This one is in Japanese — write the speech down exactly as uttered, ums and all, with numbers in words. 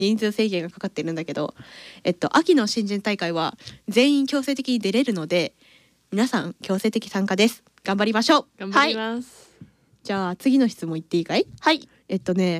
人数制限がかかってるんだけど、えっと秋の新人大会は全員強制的に出れるので、皆さん強制的参加です。頑張りましょう。 頑張ります。 じゃあ次の質問いっていいかい？ はい。 えっとね